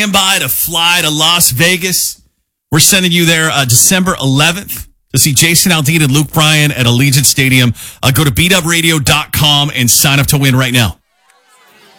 Stand by to fly to Las Vegas. We're sending you there December 11th to see Jason Aldean and Luke Bryan at Allegiant Stadium. Go to bwradio.com and sign up to win right now.